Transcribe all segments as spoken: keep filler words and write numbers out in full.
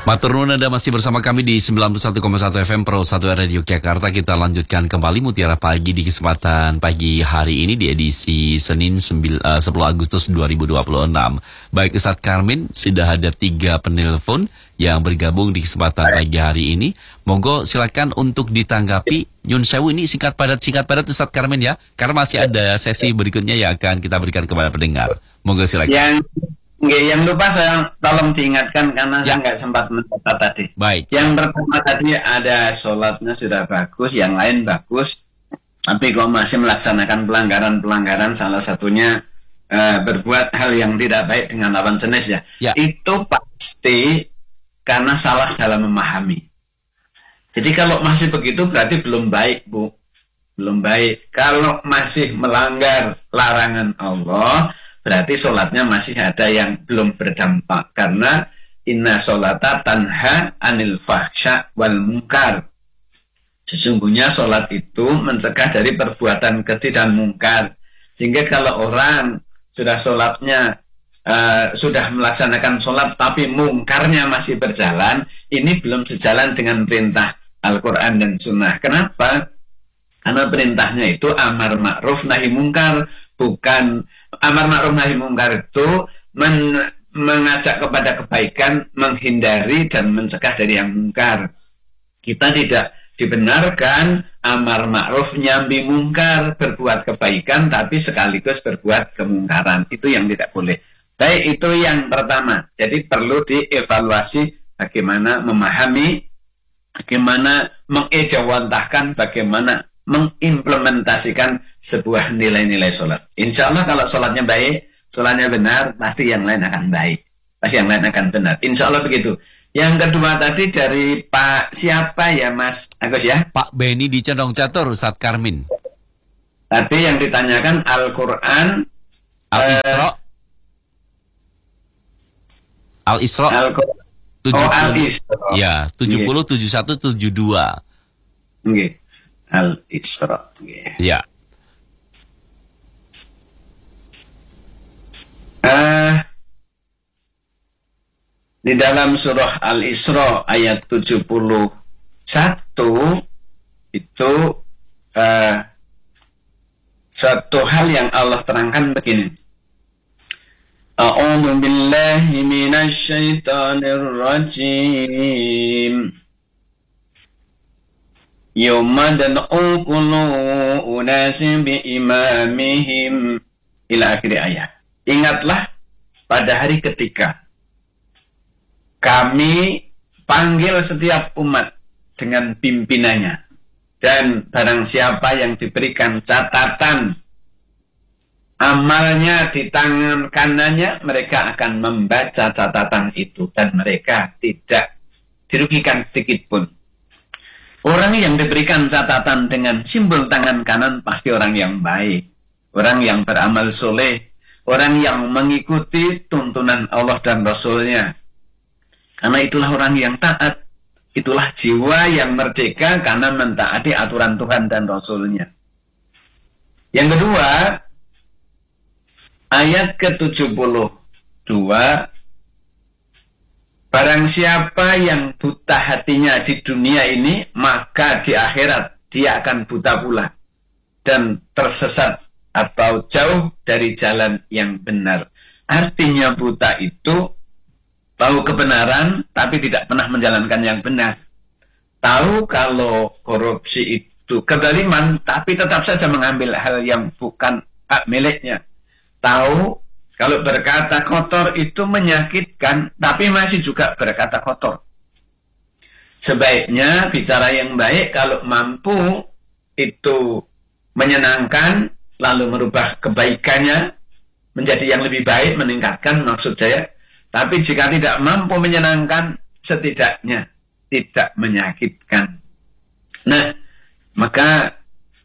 Matur nuwun, Anda masih bersama kami di sembilan puluh satu koma satu F M Pro satu Radio Yogyakarta. Kita lanjutkan kembali Mutiara Pagi di kesempatan pagi hari ini di edisi Senin sepuluh Agustus dua ribu dua puluh enam. Baik Ustadz Karmin, sudah ada tiga penelpon yang bergabung di kesempatan pagi hari ini. Monggo silakan untuk ditanggapi. Nyun sewu, ini singkat padat singkat padat Ustadz Karmin ya, karena masih ada sesi berikutnya yang akan kita berikan kepada pendengar. Monggo silakan. Yang Nggak, yang lupa saya tolong diingatkan karena ya. saya nggak sempat mencatat tadi. Baik. Yang pertama tadi ada sholatnya sudah bagus, yang lain bagus, tapi kok masih melaksanakan pelanggaran-pelanggaran, salah satunya uh, berbuat hal yang tidak baik dengan lawan jenis ya. ya. Itu pasti karena salah dalam memahami. Jadi kalau masih begitu berarti belum baik, Bu. Belum baik. Kalau masih melanggar larangan Allah, berarti sholatnya masih ada yang belum berdampak. Karena inna sholata tanha anil fahsya wal munkar. Sesungguhnya sholat itu mencegah dari perbuatan keji dan mungkar. Sehingga kalau orang sudah sholatnya, uh, sudah melaksanakan sholat tapi mungkarnya masih berjalan, ini belum sejalan dengan perintah Al-Quran dan Sunnah. Kenapa? Karena perintahnya itu amar ma'ruf nahi mungkar, bukan amar ma'ruf nahi mungkar itu men, mengajak kepada kebaikan, menghindari dan mencegah dari yang mungkar. Kita tidak dibenarkan amar ma'ruf nyambi mungkar, berbuat kebaikan tapi sekaligus berbuat kemungkaran. Itu yang tidak boleh. Baik, itu yang pertama. Jadi perlu dievaluasi bagaimana memahami, bagaimana mengejawantahkan, bagaimana mengimplementasikan sebuah nilai-nilai sholat. Insya Allah kalau sholatnya baik, sholatnya benar, pasti yang lain akan baik, pasti yang lain akan benar. Insya Allah begitu. Yang kedua tadi dari Pak siapa ya Mas Agus ya? Pak Beni di Condong Catur, Ustadz Karmin. Tadi yang ditanyakan Al-Quran Al-Isra uh, Al-Isra Al-Quran tujuh puluh, oh, Al-Isra ya, tujuh puluh, tujuh puluh satu, tujuh puluh dua. Nggih. Al-Isra. Yeah. Ya. Uh, di dalam surah Al-Isra ayat tujuh puluh satu itu uh, suatu hal yang Allah terangkan begini. A'udzu billahi minasy syaithanir rajim. Yawma dan'u kullu unasin bi imamihim ila akhir ayat. Ingatlah pada hari ketika kami panggil setiap umat dengan pimpinannya, dan barang siapa yang diberikan catatan amalnya di tangan kanannya, mereka akan membaca catatan itu dan mereka tidak dirugikan sedikit pun. Orang yang diberikan catatan dengan simbol tangan kanan pasti orang yang baik, orang yang beramal soleh, orang yang mengikuti tuntunan Allah dan Rasul-Nya. Karena itulah orang yang taat, itulah jiwa yang merdeka karena mentaati aturan Tuhan dan Rasul-Nya. Yang kedua, ayat ke tujuh puluh dua, barang siapa yang buta hatinya di dunia ini, maka di akhirat dia akan buta pula dan tersesat atau jauh dari jalan yang benar. Artinya buta itu tahu kebenaran tapi tidak pernah menjalankan yang benar. Tahu kalau korupsi itu kezaliman tapi tetap saja mengambil hal yang bukan hak miliknya. Tahu kalau berkata kotor itu menyakitkan, tapi masih juga berkata kotor. Sebaiknya bicara yang baik kalau mampu itu menyenangkan, lalu merubah kebaikannya menjadi yang lebih baik, meningkatkan maksud saya. Tapi jika tidak mampu menyenangkan, setidaknya tidak menyakitkan. Nah, maka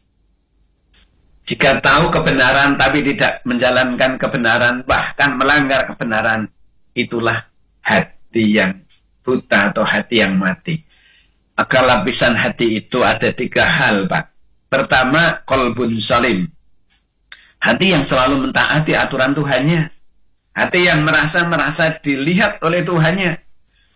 jika tahu kebenaran tapi tidak menjalankan kebenaran, bahkan melanggar kebenaran, itulah hati yang buta atau hati yang mati. Maka lapisan hati itu ada tiga hal, Pak. Pertama, qalbun salim. Hati yang selalu mentaati aturan Tuhannya. Hati yang merasa-merasa dilihat oleh Tuhannya.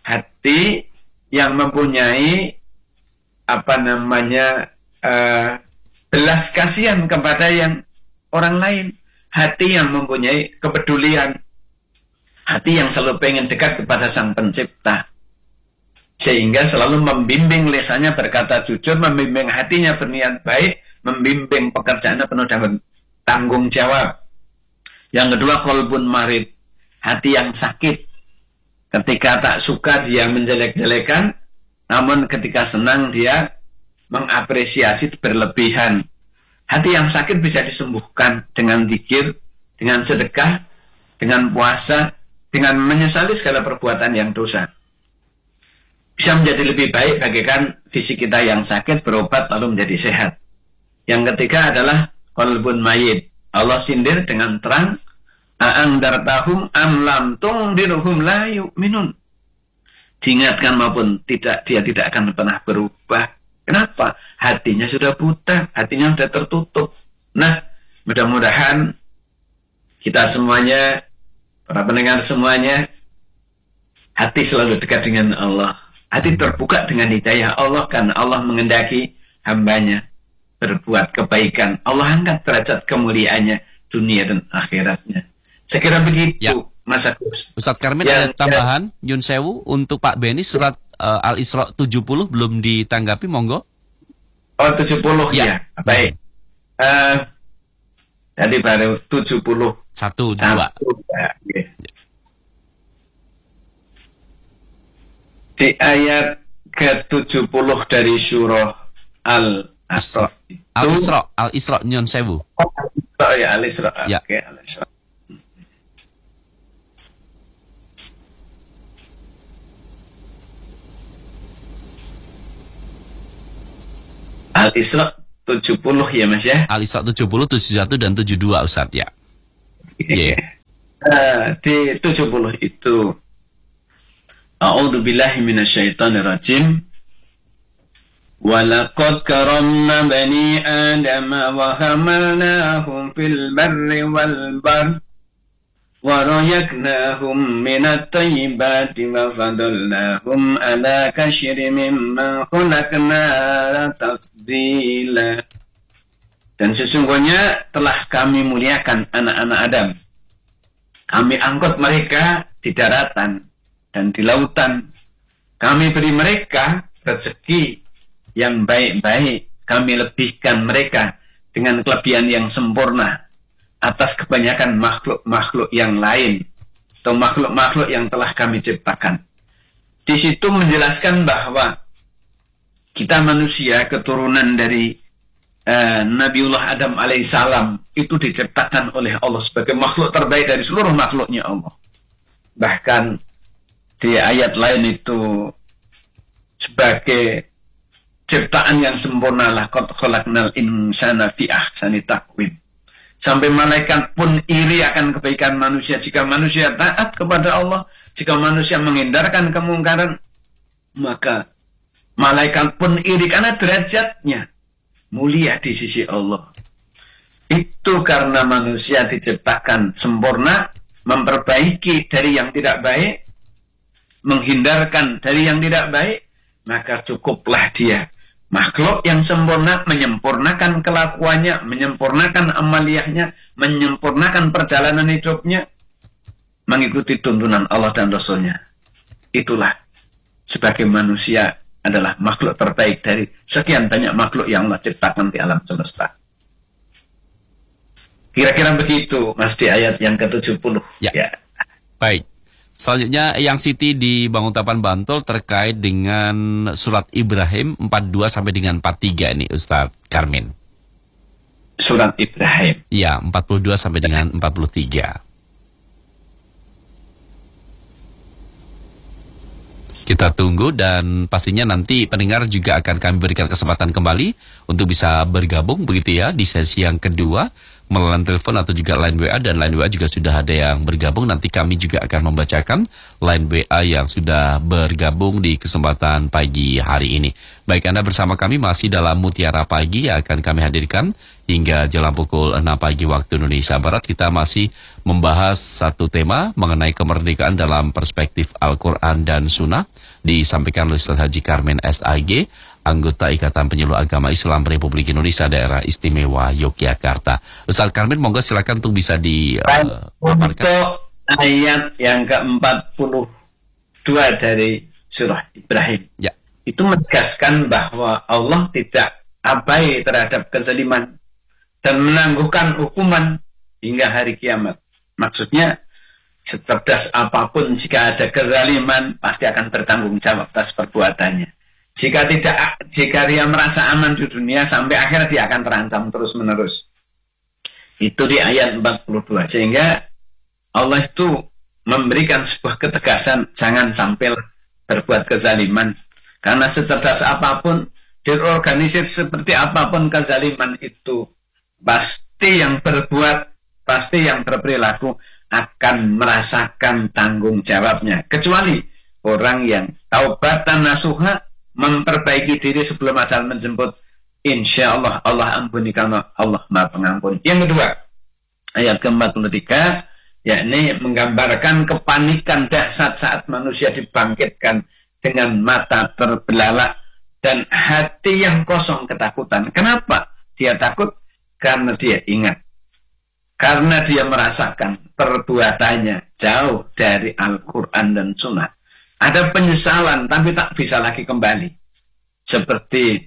hati yang mempunyai apa namanya uh, belas kasihan kepada yang orang lain, hati yang mempunyai kepedulian, hati yang selalu pengen dekat kepada Sang Pencipta, sehingga selalu membimbing lisannya berkata jujur, membimbing hatinya berniat baik, membimbing pekerjaannya penuh dengan tanggung jawab. Yang kedua, qalbun marid, hati yang sakit. Ketika tak suka dia menjelek-jelekan, namun ketika senang dia mengapresiasi berlebihan. Hati yang sakit bisa disembuhkan dengan zikir, dengan sedekah, dengan puasa, dengan menyesali segala perbuatan yang dosa. Bisa menjadi lebih baik bagaikan fisik kita yang sakit berobat lalu menjadi sehat. Yang ketiga adalah qalbun mayyit. Allah sindir dengan terang, a'angdartahum am lam tungdirhum la yu'minun. Diingatkan maupun tidak, dia tidak akan pernah berubah. Kenapa? Hatinya sudah buta, hatinya sudah tertutup. Nah, mudah-mudahan kita semuanya, para pendengar semuanya, hati selalu dekat dengan Allah. Hati terbuka dengan hidayah Allah, karena Allah mengendaki hambanya berbuat kebaikan. Allah angkat derajat kemuliaannya dunia dan akhiratnya. Saya kira begitu, ya. Mas Agus. Ustadz Karmin, ya, ada tambahan, ya. Yun Sewu, untuk Pak Beni surat uh, Al-Isra tujuh puluh belum ditanggapi, monggo. Oh, tujuh puluh ya, ya. Baik. Uh, tadi baru tujuh puluh. Satu, dua. Ya, ya. Di ayat ke tujuh puluh dari surah Al-Isra. Al-Isra, Al-Isra, Yun Sewu. Oh, ya, Al-Isra. Ya. Oke, Al-Isra. Al-Isra tujuh puluh ya Mas ya? Al-Isra tujuh puluh, tujuh puluh satu dan tujuh puluh dua Ustadz ya. Yeah. Uh, di tujuh puluh itu A'udzu billahi minasyaitonir rajim. Walaqad karamna bani adama wa hamalnahum fil barri wal bahr wa rayaknahum minat thayyibati wa fadalnahum ala katsirin mimman khalaqna tafdila. Dan sesungguhnya telah kami muliakan anak-anak Adam. Kami angkut mereka di daratan dan di lautan. Kami beri mereka rezeki yang baik-baik. Kami lebihkan mereka dengan kelebihan yang sempurna atas kebanyakan makhluk-makhluk yang lain atau makhluk-makhluk yang telah kami ciptakan. Di situ menjelaskan bahwa kita manusia keturunan dari uh, Nabiullah Adam alaihissalam itu diciptakan oleh Allah sebagai makhluk terbaik dari seluruh makhluknya Allah. Bahkan di ayat lain itu sebagai ciptaan yang sempurna, laqad khalaqnal insana fi ahsani taqwim. Sampai malaikat pun iri akan kebaikan manusia jika manusia taat kepada Allah, jika manusia menghindarkan kemungkaran, maka malaikat pun iri karena derajatnya mulia di sisi Allah. Itu karena manusia diciptakan sempurna, memperbaiki dari yang tidak baik, menghindarkan dari yang tidak baik, maka cukuplah dia makhluk yang sempurna, menyempurnakan kelakuannya, menyempurnakan amaliyahnya, menyempurnakan perjalanan hidupnya, mengikuti tuntunan Allah dan Rasulnya. Itulah sebagai manusia adalah makhluk terbaik dari sekian banyak makhluk yang Allah ciptakan di alam semesta. Kira-kira begitu, Mas, di ayat yang ke tujuh puluh. Ya. Ya. Baik. Selanjutnya yang Siti di Banguntapan Bantul terkait dengan surat Ibrahim empat puluh dua sampai dengan empat puluh tiga ini Ustadz Karmin. Surat Ibrahim. Ya, empat puluh dua sampai dengan empat puluh tiga. Kita tunggu dan pastinya nanti pendengar juga akan kami berikan kesempatan kembali untuk bisa bergabung begitu ya di sesi yang kedua melalui telepon atau juga line W A, dan line W A juga sudah ada yang bergabung. Nanti kami juga akan membacakan line W A yang sudah bergabung di kesempatan pagi hari ini. Baik, Anda bersama kami masih dalam Mutiara Pagi yang akan kami hadirkan hingga jelang pukul enam pagi waktu Indonesia Barat. Kita masih membahas satu tema mengenai kemerdekaan dalam perspektif Al-Quran dan Sunnah, disampaikan oleh Ustaz Haji Karmen S A G, anggota Ikatan Penyuluh Agama Islam Republik Indonesia Daerah Istimewa Yogyakarta. Ustaz Karmen, monggo silakan untuk bisa dipaparkan. Uh, untuk ayat yang ke empat puluh dua dari surah Ibrahim, ya, itu menegaskan bahwa Allah tidak abai terhadap kezaliman dan menangguhkan hukuman hingga hari kiamat. Maksudnya, secerdas apapun jika ada kezaliman pasti akan bertanggung jawab atas perbuatannya. Jika tidak, jika dia merasa aman di dunia, sampai akhir dia akan terancam terus-menerus. Itu di ayat empat puluh dua. Sehingga Allah itu memberikan sebuah ketegasan, jangan sampai berbuat kezaliman. Karena secerdas apapun, diorganisir seperti apapun kezaliman itu, pasti yang berbuat, pasti yang berperilaku akan merasakan tanggung jawabnya. Kecuali orang yang taubatan nasuha, memperbaiki diri sebelum ajal menjemput, insya Allah Allah ampuni karena Allah Maha Pengampun. Yang kedua, ayat ke empat puluh tiga, yakni menggambarkan kepanikan dahsyat saat manusia dibangkitkan dengan mata terbelalak dan hati yang kosong ketakutan. Kenapa dia takut? Karena dia ingat, karena dia merasakan perbuatannya jauh dari Al-Quran dan Sunnah. Ada penyesalan, tapi tak bisa lagi kembali. Seperti,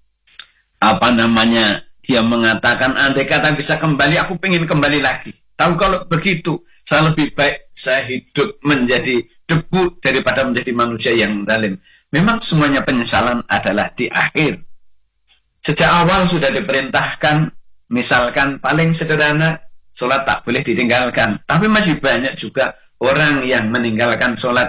apa namanya, dia mengatakan, andai kata bisa kembali, aku pengen kembali lagi. Tahu kalau begitu, saya lebih baik saya hidup menjadi debu daripada menjadi manusia yang zalim. Memang semuanya penyesalan adalah di akhir. Sejak awal sudah diperintahkan, misalkan paling sederhana, sholat tak boleh ditinggalkan. Tapi masih banyak juga orang yang meninggalkan sholat.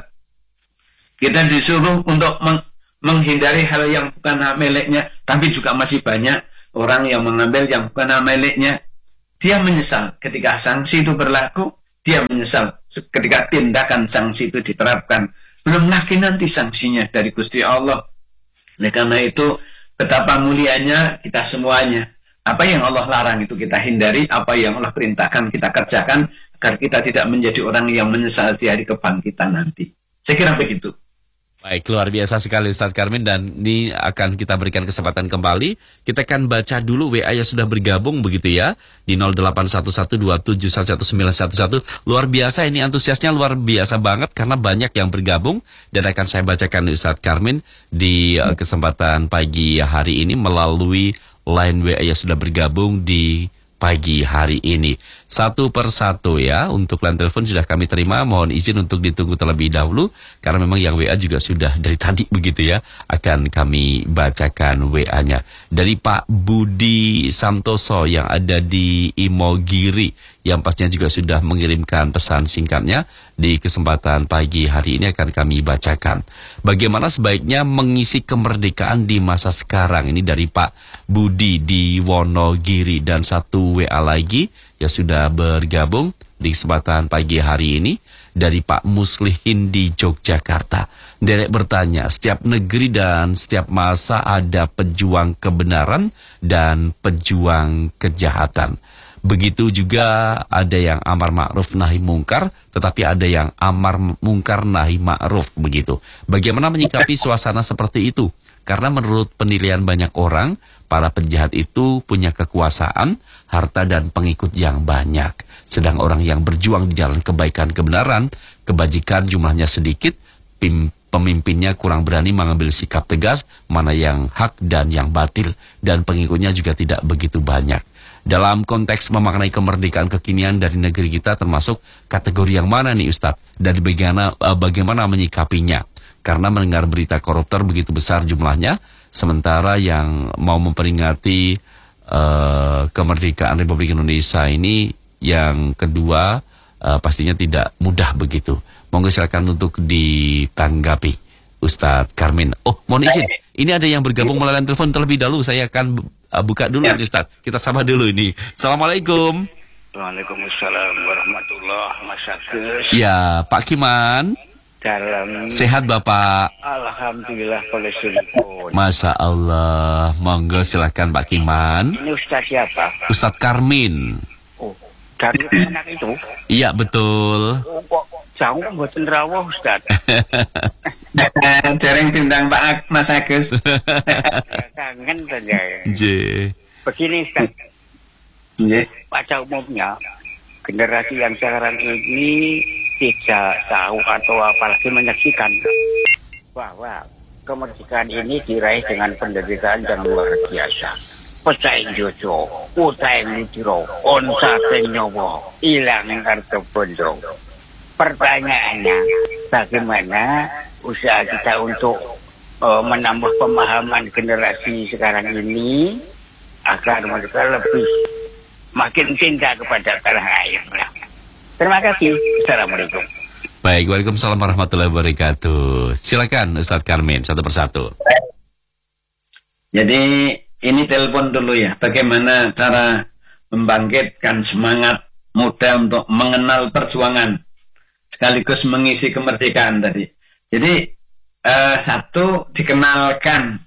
Kita disuruh untuk meng menghindari hal yang bukan hak miliknya, tapi juga masih banyak orang yang mengambil yang bukan hak miliknya. Dia menyesal ketika sanksi itu berlaku, dia menyesal ketika tindakan sanksi itu diterapkan. Belum lagi nanti sanksinya dari Gusti Allah. Oleh karena itu, betapa mulianya kita semuanya. Apa yang Allah larang itu kita hindari, apa yang Allah perintahkan kita kerjakan, agar kita tidak menjadi orang yang menyesal di hari kebangkitan nanti. Saya kira begitu. Baik, luar biasa sekali Ustaz Karmen, dan ini akan kita berikan kesempatan kembali. Kita akan baca dulu W A yang sudah bergabung begitu ya, di nol delapan satu satu dua tujuh satu sembilan satu satu. Luar biasa, ini antusiasnya luar biasa banget karena banyak yang bergabung, dan akan saya bacakan Ustaz Karmen di uh, kesempatan pagi hari ini melalui line W A yang sudah bergabung di pagi hari ini. Satu persatu ya, untuk line telepon sudah kami terima, mohon izin untuk ditunggu terlebih dahulu, karena memang yang W A juga sudah dari tadi begitu ya, akan kami bacakan W A-nya. Dari Pak Budi Santoso yang ada di Imogiri, yang pastinya juga sudah mengirimkan pesan singkatnya, di kesempatan pagi hari ini akan kami bacakan. Bagaimana sebaiknya mengisi kemerdekaan di masa sekarang? Ini dari Pak Budi di Wonogiri, dan satu W A lagi yang sudah bergabung di kesempatan pagi hari ini dari Pak Muslihin di Yogyakarta. Derek bertanya, setiap negeri dan setiap masa ada pejuang kebenaran dan pejuang kejahatan. Begitu juga ada yang amar ma'ruf nahi mungkar, tetapi ada yang amar mungkar nahi ma'ruf begitu. Bagaimana menyikapi suasana seperti itu? Karena menurut penilaian banyak orang, para penjahat itu punya kekuasaan, harta dan pengikut yang banyak. Sedang orang yang berjuang di jalan kebaikan kebenaran, kebajikan jumlahnya sedikit, pim, pemimpinnya kurang berani mengambil sikap tegas, mana yang hak dan yang batil, dan pengikutnya juga tidak begitu banyak. Dalam konteks memaknai kemerdekaan kekinian dari negeri kita, termasuk kategori yang mana nih Ustadz? Dan bagaimana, bagaimana menyikapinya? Karena mendengar berita koruptor begitu besar jumlahnya, sementara yang mau memperingati uh, kemerdekaan Republik Indonesia ini, yang kedua uh, pastinya tidak mudah begitu. Monggo silakan untuk ditanggapi Ustadz Karmen. Oh, mohon izin, ini ada yang bergabung melalui telepon terlebih dahulu. Saya akan Uh, buka dulu Ya. nih Ustaz. Kita sapa dulu ini. Assalamualaikum. Waalaikumsalam warahmatullahi wabarakatuh. Ya, Pak Kiman. Dalam Sehat Bapak. Alhamdulillah boleh telepon. Masya Allah. Monggo silakan Pak Kiman. Ini Ustaz siapa? Ustadz Karmin. Oh, dari anak itu. Iya betul. Oh, kok jauh mboten rawuh Ustaz. Dereng tindang Pak Mas Agus. Kangen saja. J. Begini Ustaz, Nggih. pada umumnya generasi yang sekarang ini tidak tahu atau apalagi menyaksikan bahwa kemerdekaan ini diraih dengan penderitaan yang luar biasa. Pecahin jojo, utahin ludiro, onsating nyowo, ilang kartu bondo. Pertanyaannya, bagaimana usaha kita untuk uh, menambah pemahaman generasi sekarang ini agar mereka lebih makin cinta kepada tanah air. Terima kasih. Assalamualaikum. Baik, waalaikumsalam warahmatullahi wabarakatuh. Silakan Ustadz Karmin satu persatu. Jadi ini telepon dulu ya. Bagaimana cara membangkitkan semangat muda untuk mengenal perjuangan sekaligus mengisi kemerdekaan tadi. Jadi eh, satu dikenalkan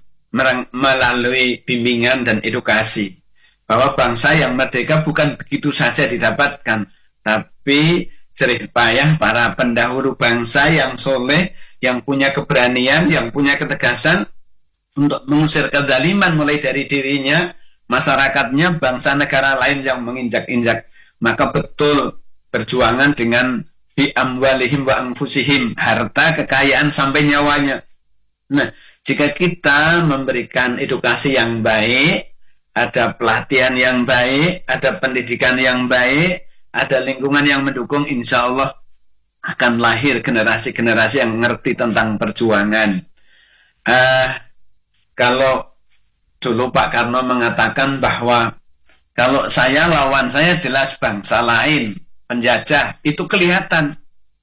melalui bimbingan dan edukasi bahwa bangsa yang merdeka bukan begitu saja didapatkan, tapi jerih payah para pendahulu bangsa yang soleh, yang punya keberanian, yang punya ketegasan untuk mengusir kezaliman mulai dari dirinya, masyarakatnya, bangsa negara lain yang menginjak-injak. Maka betul perjuangan dengan bi amwalihim wa anfusihim, harta, kekayaan sampai nyawanya. Nah, jika kita memberikan edukasi yang baik, ada pelatihan yang baik, ada pendidikan yang baik, ada lingkungan yang mendukung, insya Allah akan lahir generasi-generasi yang ngerti tentang perjuangan. Uh, kalau dulu Pak Karno mengatakan bahwa kalau saya lawan saya jelas bangsa lain, penjajah, itu kelihatan.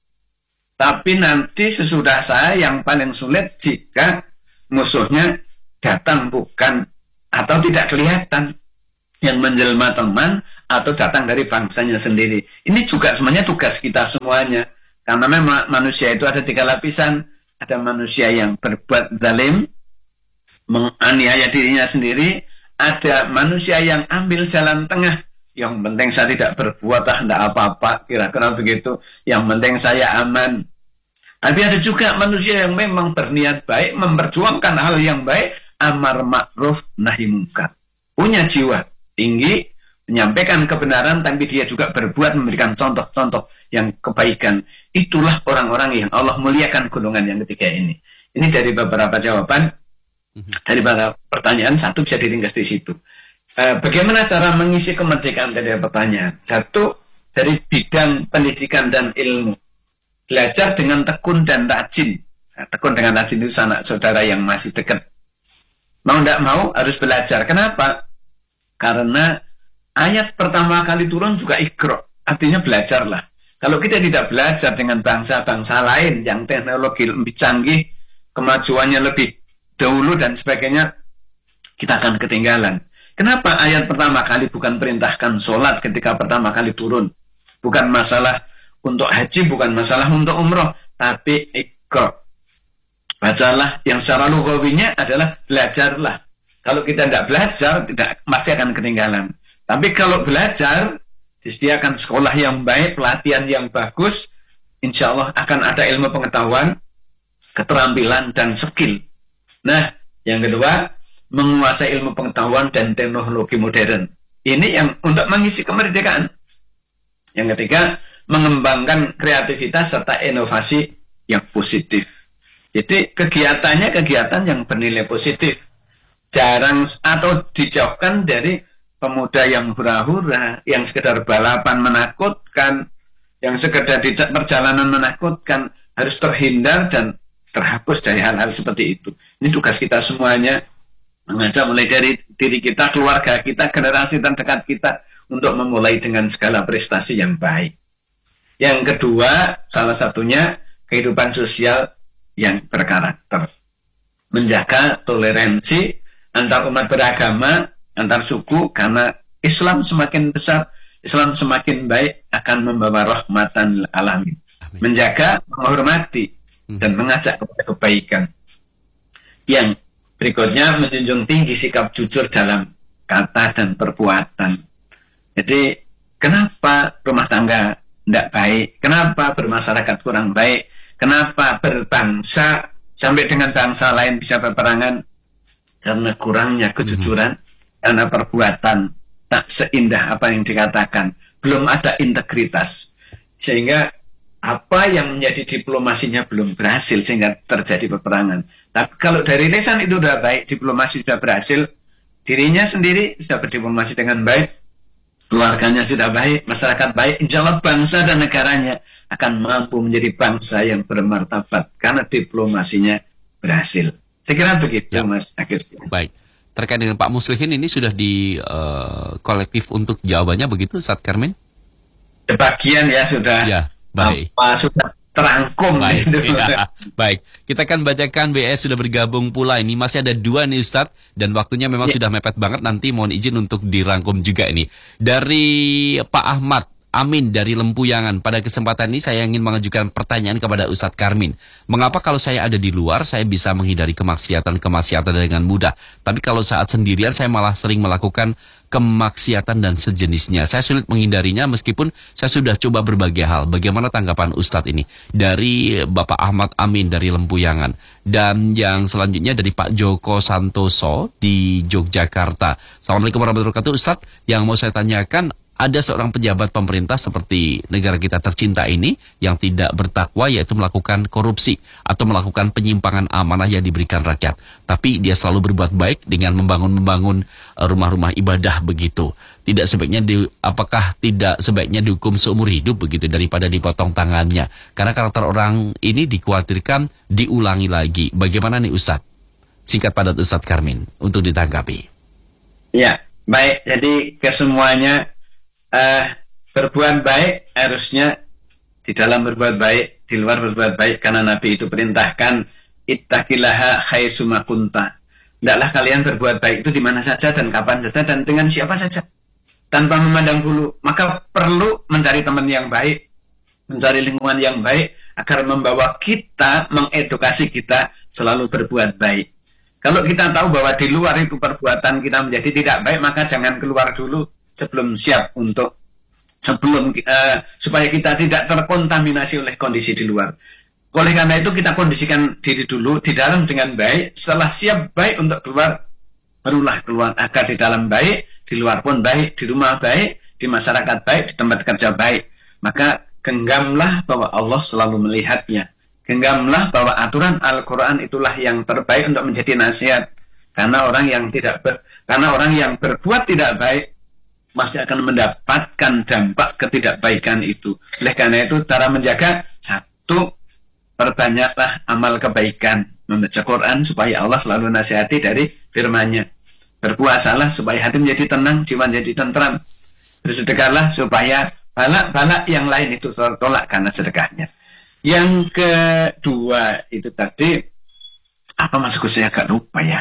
Tapi nanti sesudah saya yang paling sulit jika musuhnya datang bukan atau tidak kelihatan, yang menjelma teman atau datang dari bangsanya sendiri. Ini juga sebenarnya tugas kita semuanya. Karena memang manusia itu ada tiga lapisan. Ada manusia yang berbuat zalim, menganiaya dirinya sendiri. Ada manusia yang ambil jalan tengah. Yang penting saya tidak berbuat, ah, tidak apa-apa, kira-kira begitu. Yang penting saya aman. Tapi ada juga manusia yang memang berniat baik, memperjuangkan hal yang baik, amar ma'ruf nahi mungkar. Punya jiwa tinggi, menyampaikan kebenaran, tapi dia juga berbuat, memberikan contoh-contoh yang kebaikan. Itulah orang-orang yang Allah muliakan golongan yang ketiga ini. Ini dari beberapa jawaban, dari beberapa pertanyaan, satu bisa diringkas di situ. E, bagaimana cara mengisi kemerdekaan dari pertanyaan? Satu, dari bidang pendidikan dan ilmu. Belajar dengan tekun dan rajin. Nah, tekun dengan rajin itu sanak saudara yang masih dekat. Mau tidak mau harus belajar. Kenapa? Karena ayat pertama kali turun juga ikro, artinya belajarlah. Kalau kita tidak belajar dengan bangsa-bangsa lain yang teknologi lebih canggih, kemajuannya lebih dahulu dan sebagainya, kita akan ketinggalan. Kenapa ayat pertama kali bukan perintahkan sholat ketika pertama kali turun? Bukan masalah untuk haji, bukan masalah untuk umroh, tapi ikro. Bacalah, yang secara lugawinya adalah belajarlah. Kalau kita tidak belajar, tidak pasti akan ketinggalan. Tapi kalau belajar, disediakan sekolah yang baik, pelatihan yang bagus, insya Allah akan ada ilmu pengetahuan, keterampilan, dan skill. Nah, yang kedua, menguasai ilmu pengetahuan dan teknologi modern. Ini yang untuk mengisi kemerdekaan. Yang ketiga, mengembangkan kreativitas serta inovasi yang positif. Jadi kegiatannya kegiatan yang bernilai positif. Jarang atau dijauhkan dari pemuda yang hura-hura, yang sekedar balapan menakutkan, yang sekedar di perjalanan menakutkan, harus terhindar dan terhapus dari hal-hal seperti itu. Ini tugas kita semuanya, mengajak mulai dari diri kita, keluarga kita, generasi terdekat kita, untuk memulai dengan segala prestasi yang baik. Yang kedua, salah satunya kehidupan sosial yang berkarakter. Menjaga toleransi antar umat beragama, antar suku, karena Islam semakin besar, Islam semakin baik, akan membawa rahmatan lil alamin. Amin. Menjaga, menghormati, hmm. dan mengajak kepada kebaikan. Yang berikutnya, menjunjung tinggi sikap jujur dalam kata dan perbuatan. Jadi, kenapa rumah tangga tidak baik? Kenapa bermasyarakat kurang baik? Kenapa berbangsa sampai dengan bangsa lain bisa berperangan? Karena kurangnya kejujuran, hmm. karena perbuatan tak seindah apa yang dikatakan, belum ada integritas, sehingga apa yang menjadi diplomasinya belum berhasil, sehingga terjadi peperangan. Tapi kalau dari lisan itu sudah baik, diplomasi sudah berhasil, dirinya sendiri sudah berdiplomasi dengan baik, keluarganya sudah baik, masyarakat baik, insya Allah bangsa dan negaranya akan mampu menjadi bangsa yang bermartabat karena diplomasinya berhasil. Saya kira begitu, ya. Mas Agus. Baik. Terkait dengan Pak Muslihin ini sudah di uh, kolektif untuk jawabannya begitu, Ustaz Karmin? Sebagian ya sudah. Ya, baik. Apa, sudah terangkum. Baik, gitu. ya, baik. Kita akan bacakan B S sudah bergabung pula. Ini masih ada dua nih Ustaz, dan waktunya memang ya. sudah mepet banget. Nanti mohon izin untuk dirangkum juga ini. Dari Pak Ahmad Amin dari Lempuyangan. Pada kesempatan ini saya ingin mengajukan pertanyaan kepada Ustadz Karmin. Mengapa kalau saya ada di luar, saya bisa menghindari kemaksiatan-kemaksiatan dengan mudah. Tapi kalau saat sendirian, saya malah sering melakukan kemaksiatan dan sejenisnya. Saya sulit menghindarinya meskipun saya sudah coba berbagai hal. Bagaimana tanggapan Ustadz ini? Dari Bapak Ahmad Amin dari Lempuyangan. Dan yang selanjutnya dari Pak Joko Santoso di Yogyakarta. Assalamualaikum warahmatullahi wabarakatuh. Ustadz, yang mau saya tanyakan, ada seorang pejabat pemerintah seperti negara kita tercinta ini yang tidak bertakwa, yaitu melakukan korupsi atau melakukan penyimpangan amanah yang diberikan rakyat. Tapi dia selalu berbuat baik dengan membangun-membangun rumah-rumah ibadah begitu. Tidak sebaiknya di, apakah tidak sebaiknya dihukum seumur hidup begitu daripada dipotong tangannya? Karena karakter orang ini dikhawatirkan diulangi lagi. Bagaimana nih Ustadz? Singkat padat Ustadz Karmin untuk ditanggapi. Ya, baik. Jadi kesemuanya Uh, berbuat baik harusnya di dalam berbuat baik, di luar berbuat baik, karena Nabi itu perintahkan ittaqillaha haitsuma kunta. Hendaklah kalian berbuat baik itu di mana saja dan kapan saja dan dengan siapa saja, tanpa memandang bulu. Maka perlu mencari teman yang baik, mencari lingkungan yang baik agar membawa kita, mengedukasi kita selalu berbuat baik. Kalau kita tahu bahwa di luar itu perbuatan kita menjadi tidak baik, maka jangan keluar dulu sebelum siap untuk sebelum uh, supaya kita tidak terkontaminasi oleh kondisi di luar. Oleh karena itu kita kondisikan diri dulu di dalam dengan baik. Setelah siap baik untuk keluar, barulah keluar, agar di dalam baik, di luar pun baik, di rumah baik, di masyarakat baik, di tempat kerja baik. Maka genggamlah bahwa Allah selalu melihatnya. Genggamlah bahwa aturan Al-Quran itulah yang terbaik untuk menjadi nasihat. Karena orang yang tidak ber, karena orang yang berbuat tidak baik pasti akan mendapatkan dampak ketidakbaikan itu. Oleh karena itu cara menjaga, satu, perbanyaklah amal kebaikan, membaca Quran supaya Allah selalu nasihati dari firman-Nya. Berpuasalah supaya hati menjadi tenang, jiwa menjadi tentram. Bersedekahlah supaya balak-balak yang lain itu tertolak karena sedekahnya. Yang kedua itu tadi apa masuk saya agak lupa ya.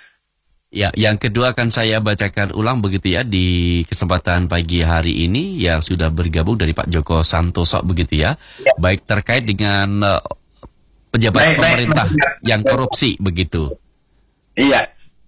Ya, yang kedua akan saya bacakan ulang begitu ya di kesempatan pagi hari ini yang sudah bergabung dari Pak Joko Santoso begitu ya. Ya. Baik terkait dengan uh, pejabat baik, pemerintah baik, yang korupsi begitu. Iya.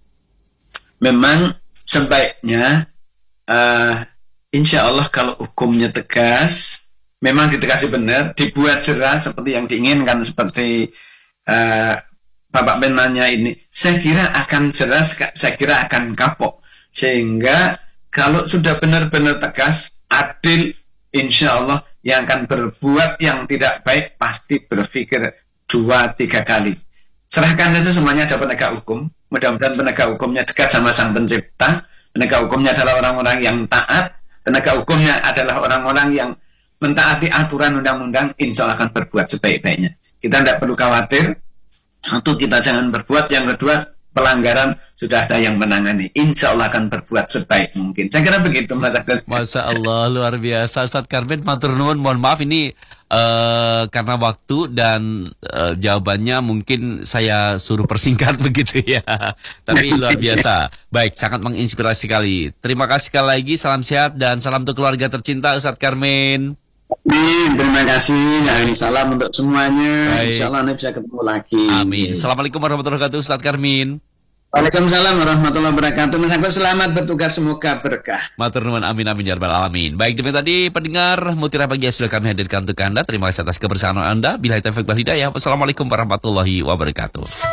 Memang sebaiknya uh, insya Allah kalau hukumnya tegas, memang ditegasi benar, dibuat jelas seperti yang diinginkan, seperti uh, Bapak Menanya ini, saya kira akan jelas, saya kira akan kapok. Sehingga kalau sudah benar-benar tegas, adil, insya Allah yang akan berbuat yang tidak baik pasti berpikir dua tiga kali. Serahkan saja semuanya ada penegak hukum. Mudah-mudahan penegak hukumnya dekat sama Sang Pencipta. Penegak hukumnya adalah orang-orang yang taat. Penegak hukumnya adalah orang-orang yang mentaati aturan undang-undang. Insya Allah akan berbuat sebaik-baiknya. Kita tidak perlu khawatir. Satu, kita jangan berbuat. Yang kedua, pelanggaran sudah ada yang menangani. Insya Allah akan berbuat sebaik mungkin. Saya kira begitu, Mas Agus. Masya Allah, luar biasa. Ustadz Karmin, matur nuwun, mohon maaf ini uh, karena waktu dan uh, jawabannya mungkin saya suruh persingkat begitu ya. Tapi luar biasa. Baik, sangat menginspirasi sekali. Terima kasih sekali lagi, salam sehat dan salam untuk keluarga tercinta Ustadz Karmin. Amin, terima kasih. Nah, salam untuk semuanya. Baik. Insya Allah nanti bisa ketemu lagi. Amin. Assalamualaikum warahmatullahi wabarakatuh, Ustadz Karmin. Waalaikumsalam warahmatullahi wabarakatuh. Mas Agus, selamat bertugas, semoga berkah. Matur nuwun, amin amin ya rabbal alamin. Baik, demikian tadi pendengar Mutiara Pagi yang sudah kami hadirkan untuk Anda. Terima kasih atas kebersamaan Anda. Billahi taufiq wal hidayah. Wassalamualaikum warahmatullahi wabarakatuh.